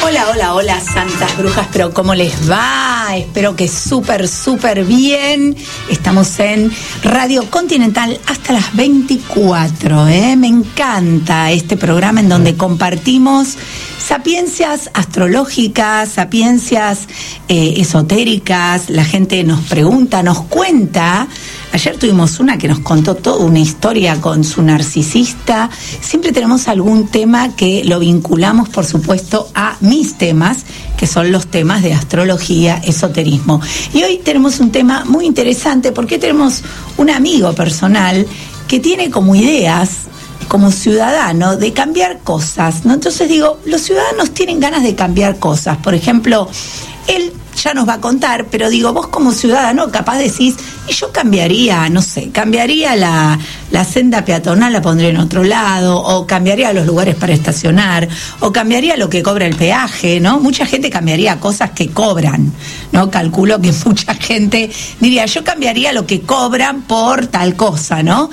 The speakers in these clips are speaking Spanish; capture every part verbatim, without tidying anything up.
Hola, hola, hola, santas brujas, pero ¿cómo les va? Espero que súper, súper bien. Estamos en Radio Continental hasta las veinticuatro, ¿eh? Me encanta este programa en donde compartimos sapiencias astrológicas, sapiencias eh, esotéricas. La gente nos pregunta, nos cuenta. Ayer tuvimos una que nos contó toda una historia con su narcisista. Siempre tenemos algún tema que lo vinculamos, por supuesto, a mis temas, que son los temas de astrología, esoterismo. Y hoy tenemos un tema muy interesante porque tenemos un amigo personal que tiene como ideas, como ciudadano, de cambiar cosas, ¿no? Entonces digo, los ciudadanos tienen ganas de cambiar cosas. Por ejemplo, él ya nos va a contar, pero digo, vos como ciudadano capaz decís, y yo cambiaría, no sé, cambiaría la, la senda peatonal, la pondría en otro lado, o cambiaría los lugares para estacionar, o cambiaría lo que cobra el peaje, ¿no? Mucha gente cambiaría cosas que cobran, ¿no? Calculo que mucha gente diría, yo cambiaría lo que cobran por tal cosa, ¿no?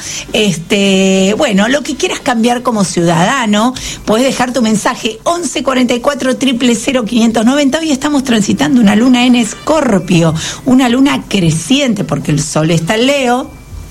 Este, bueno, lo que quieras cambiar como ciudadano, podés dejar tu mensaje once cuarenta y cuatro, cero cero cero, quinientos noventa. Hoy estamos transitando una luna en Escorpio, una luna creciente, porque el sol está en Leo,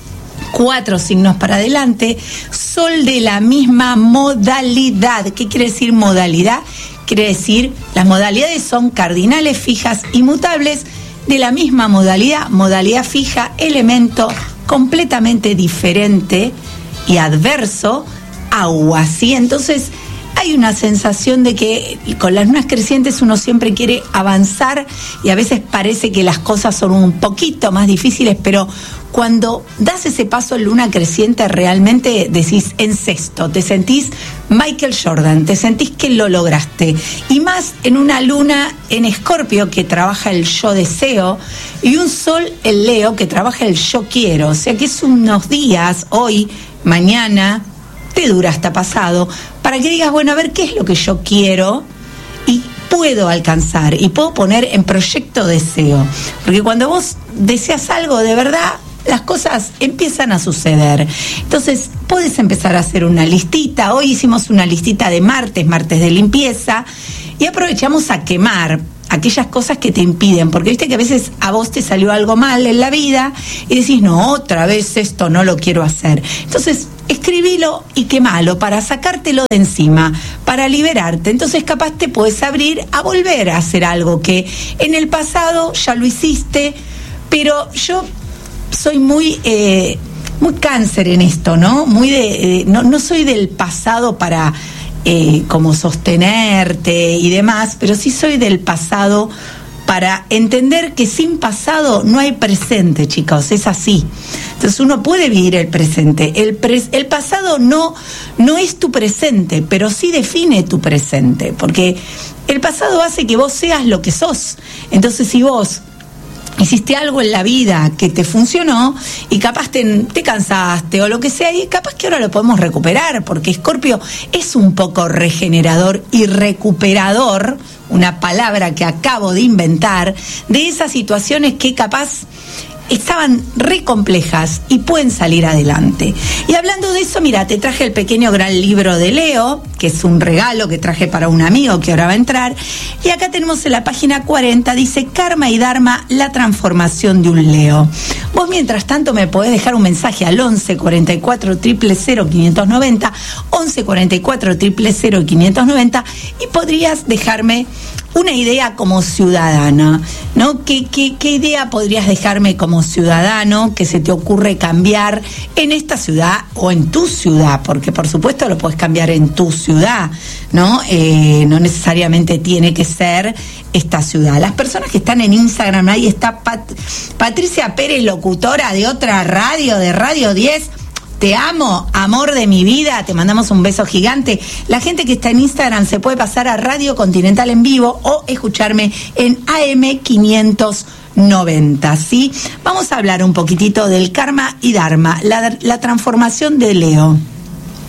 cuatro signos para adelante, sol de la misma modalidad. ¿Qué quiere decir modalidad? Quiere decir, las modalidades son cardinales, fijas y mutables, de la misma modalidad, modalidad fija, elemento completamente diferente y adverso, agua, ¿sí? Entonces, hay una sensación de que con las lunas crecientes uno siempre quiere avanzar y a veces parece que las cosas son un poquito más difíciles, pero cuando das ese paso en luna creciente realmente decís en sexto, te sentís Michael Jordan, te sentís que lo lograste. Y más en una luna en Escorpio que trabaja el yo deseo y un sol en Leo que trabaja el yo quiero. O sea que es unos días, hoy, mañana, te dura hasta pasado, para que digas, bueno, a ver qué es lo que yo quiero y puedo alcanzar y puedo poner en proyecto deseo. Porque cuando vos deseas algo de verdad, las cosas empiezan a suceder. Entonces, puedes empezar a hacer una listita. Hoy hicimos una listita de martes, martes de limpieza, y aprovechamos a quemar aquellas cosas que te impiden, porque viste que a veces a vos te salió algo mal en la vida y decís, no, otra vez esto no lo quiero hacer. Entonces, escribilo y quemalo para sacártelo de encima, para liberarte. Entonces, capaz te puedes abrir a volver a hacer algo que en el pasado ya lo hiciste, pero yo soy muy... Eh, muy cáncer en esto, ¿no? Muy de... Eh, no, no soy del pasado para... Eh, como sostenerte y demás, pero sí soy del pasado para entender que sin pasado no hay presente, chicos, es así. Entonces uno puede vivir el presente. El, pres- el pasado no, no es tu presente, pero sí define tu presente, porque el pasado hace que vos seas lo que sos. Entonces si vos hiciste algo en la vida que te funcionó y capaz te, te cansaste o lo que sea, y capaz que ahora lo podemos recuperar, porque Escorpio es un poco regenerador y recuperador, una palabra que acabo de inventar, de esas situaciones que capaz estaban re complejas y pueden salir adelante. Y hablando de eso, mira, te traje el pequeño gran libro de Leo, que es un regalo que traje para un amigo que ahora va a entrar, y acá tenemos en la página cuarenta, dice Karma y Dharma, la transformación de un Leo. Vos mientras tanto me podés dejar un mensaje al once cuarenta y cuatro, cero cero cero, quinientos noventa, once cuarenta y cuatro, cero cero cero, quinientos noventa, y podrías dejarme una idea como ciudadana, ¿no? ¿Qué, qué, qué idea podrías dejarme como ciudadano que se te ocurre cambiar en esta ciudad o en tu ciudad? Porque por supuesto lo puedes cambiar en tu ciudad, ¿no? Eh, no necesariamente tiene que ser esta ciudad. Las personas que están en Instagram, ahí está Pat- Patricia Pérez, locutora de otra radio, de Radio diez. Te amo, amor de mi vida, te mandamos un beso gigante. La gente que está en Instagram se puede pasar a Radio Continental en vivo o escucharme en A M quinientos noventa, ¿sí? Vamos a hablar un poquitito del Karma y Dharma, la, la transformación de Leo.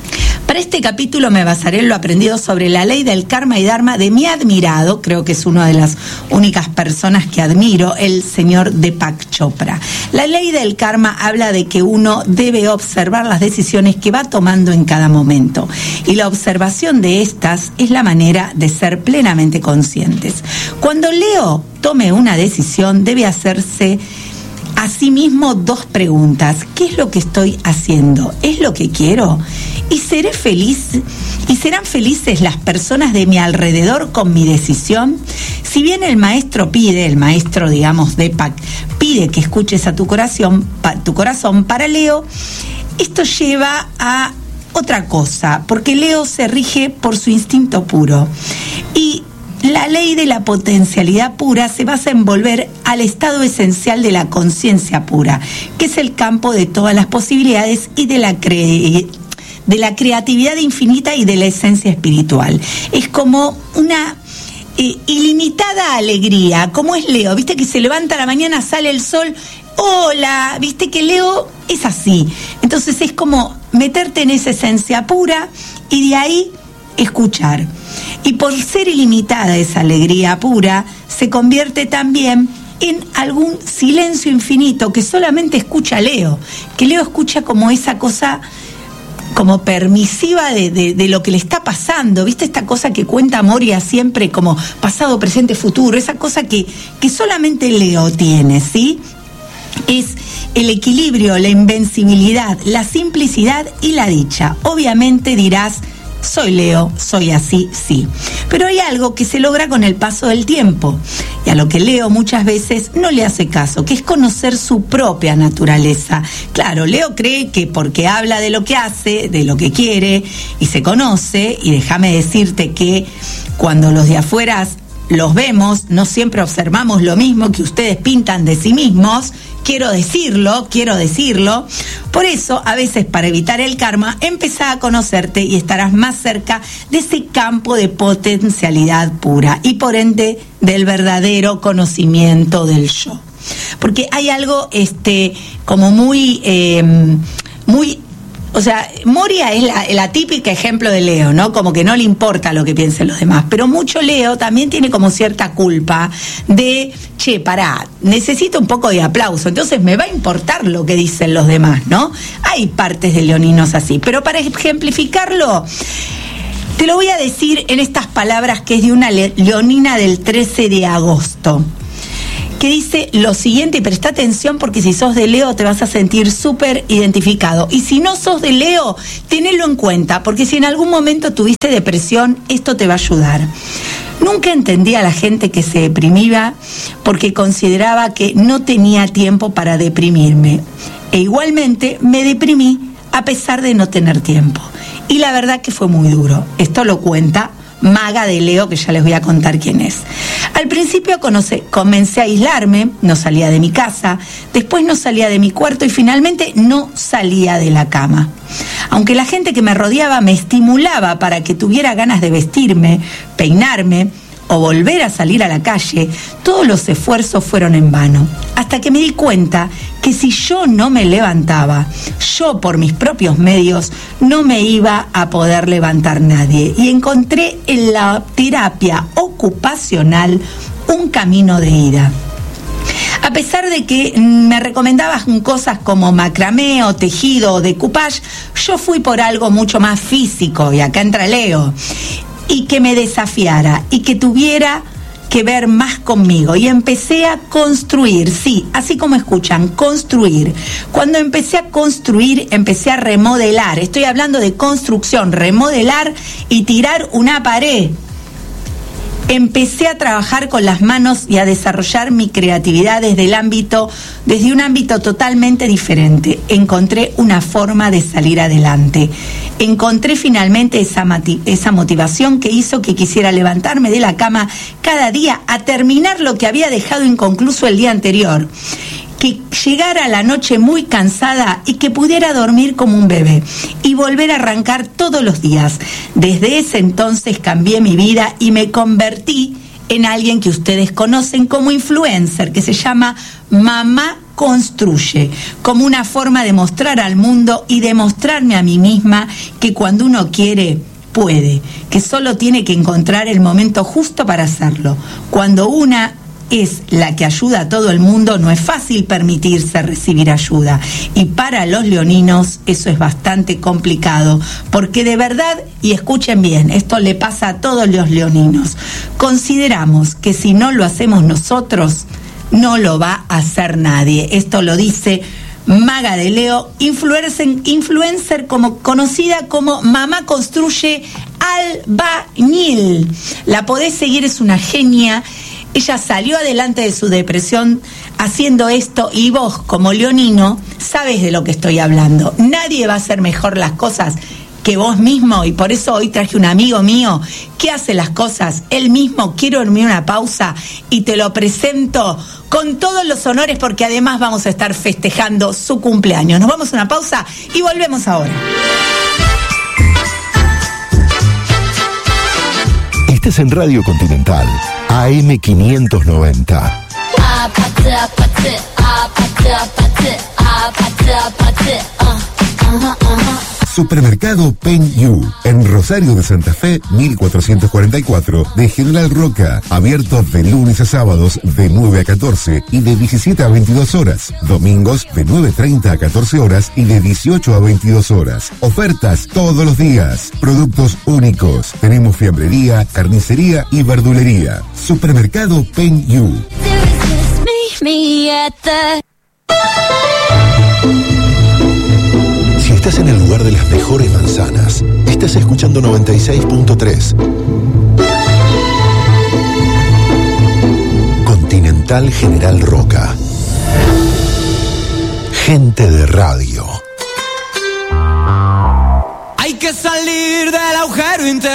Para este capítulo me basaré en lo aprendido sobre la ley del karma y dharma de mi admirado, creo que es una de las únicas personas que admiro, el señor Deepak Chopra. La ley del karma habla de que uno debe observar las decisiones que va tomando en cada momento, y la observación de estas es la manera de ser plenamente conscientes. Cuando Leo tome una decisión, debe hacerse a sí mismo dos preguntas. ¿Qué es lo que estoy haciendo? ¿Es lo que quiero? ¿Y seré feliz? ¿Y serán felices las personas de mi alrededor con mi decisión? Si bien el maestro pide, el maestro, digamos, Deepak, pide que escuches a tu corazón, pa, tu corazón, para Leo, esto lleva a otra cosa, porque Leo se rige por su instinto puro. Y la ley de la potencialidad pura se basa en volver al estado esencial de la conciencia pura, que es el campo de todas las posibilidades y de la cre- de la creatividad infinita y de la esencia espiritual. Es como una eh, ilimitada alegría, como es Leo, viste que se levanta a la mañana, sale el sol, hola, viste que Leo es así. Entonces es como meterte en esa esencia pura y de ahí escuchar. Y por ser ilimitada esa alegría pura, se convierte también en algún silencio infinito que solamente escucha Leo, que Leo escucha como esa cosa como permisiva de, de, de lo que le está pasando, ¿viste? Esta cosa que cuenta Moria siempre como pasado, presente, futuro, esa cosa que, que solamente Leo tiene, ¿sí? Es el equilibrio, la invencibilidad, la simplicidad y la dicha. Obviamente dirás, soy Leo, soy así, sí. Pero hay algo que se logra con el paso del tiempo, y a lo que Leo muchas veces no le hace caso, que es conocer su propia naturaleza. Claro, Leo cree que porque habla de lo que hace, de lo que quiere, y se conoce, y déjame decirte que cuando los de afuera los vemos, no siempre observamos lo mismo que ustedes pintan de sí mismos. Quiero decirlo, quiero decirlo. Por eso, a veces, para evitar el karma, empezá a conocerte y estarás más cerca de ese campo de potencialidad pura y, por ende, del verdadero conocimiento del yo. Porque hay algo este, como muy, eh, muy... O sea, Moria es la, la típica ejemplo de Leo, ¿no? Como que no le importa lo que piensen los demás. Pero mucho Leo también tiene como cierta culpa de, che, pará, necesito un poco de aplauso, entonces me va a importar lo que dicen los demás, ¿no? Hay partes de leoninos así. Pero para ejemplificarlo, te lo voy a decir en estas palabras que es de una le- leonina del trece de agosto. Que dice lo siguiente, y presta atención porque si sos de Leo te vas a sentir súper identificado. Y si no sos de Leo, tenelo en cuenta, porque si en algún momento tuviste depresión, esto te va a ayudar. Nunca entendí a la gente que se deprimía porque consideraba que no tenía tiempo para deprimirme. E igualmente me deprimí a pesar de no tener tiempo. Y la verdad que fue muy duro. Esto lo cuenta Maga de Leo, que ya les voy a contar quién es. Al principio conoce, comencé a aislarme, no salía de mi casa, después no salía de mi cuarto y finalmente no salía de la cama. Aunque la gente que me rodeaba me estimulaba para que tuviera ganas de vestirme, peinarme o volver a salir a la calle, todos los esfuerzos fueron en vano. Hasta que me di cuenta que si yo no me levantaba, yo por mis propios medios no me iba a poder levantar nadie. Y encontré en la terapia ocupacional un camino de ida. A pesar de que me recomendaban cosas como macramé o tejido o decoupage, yo fui por algo mucho más físico, y acá entra Leo, y que me desafiara y que tuviera que ver más conmigo. Y empecé a construir, sí, así como escuchan, construir. Cuando empecé a construir, empecé a remodelar. Estoy hablando de construcción, remodelar y tirar una pared. Empecé a trabajar con las manos y a desarrollar mi creatividad desde el ámbito, desde un ámbito totalmente diferente. Encontré una forma de salir adelante. Encontré finalmente esa, mati- esa motivación que hizo que quisiera levantarme de la cama cada día a terminar lo que había dejado inconcluso el día anterior. Que llegara a la noche muy cansada y que pudiera dormir como un bebé y volver a arrancar todos los días. Desde ese entonces cambié mi vida y me convertí en alguien que ustedes conocen como influencer, que se llama Mamá construye, como una forma de mostrar al mundo y demostrarme a mí misma que cuando uno quiere, puede, que solo tiene que encontrar el momento justo para hacerlo. Cuando una es la que ayuda a todo el mundo, no es fácil permitirse recibir ayuda. Y para los leoninos eso es bastante complicado, porque de verdad, y escuchen bien, esto le pasa a todos los leoninos, consideramos que si no lo hacemos nosotros, no lo va a hacer nadie. Esto lo dice Maga de Leo, influencer, influencer como, conocida como Mamá Construye Albañil. La podés seguir, es una genia. Ella salió adelante de su depresión haciendo esto, y vos, como leonino, sabes de lo que estoy hablando. Nadie va a hacer mejor las cosas que vos mismo, y por eso hoy traje un amigo mío que hace las cosas él mismo. Quiero dormir una pausa y te lo presento con todos los honores, porque además vamos a estar festejando su cumpleaños. Nos vamos a una pausa y volvemos ahora. Estás en Radio Continental, A M quinientos noventa. Supermercado Pen You, en Rosario de Santa Fe, mil cuatrocientos cuarenta y cuatro, de General Roca, abierto de lunes a sábados de nueve a catorce y de diecisiete a veintidós horas, domingos de nueve treinta a catorce horas y de dieciocho a veintidós horas. Ofertas todos los días, productos únicos. Tenemos fiambrería, carnicería y verdulería. Supermercado Pen You. Si estás en el lugar de las mejores manzanas, estás escuchando noventa y seis punto tres. Continental General Roca. Gente de radio. Hay que salir del agujero interno.